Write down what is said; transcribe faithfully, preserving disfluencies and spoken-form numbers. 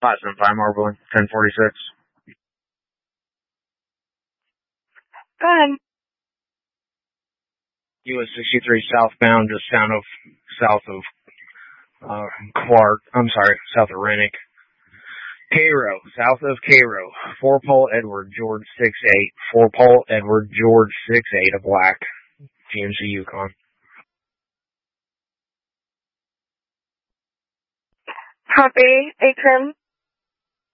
five seven five Marbling, ten forty-six. Go ahead. U S sixty-three southbound, just south of, south of, uh, Clark, I'm sorry, south of Rennick. Cairo, south of Cairo, four Pole Edward, George six eight, four Pole Edward, George six eight, a black, G M C Yukon. Copy, Atrium.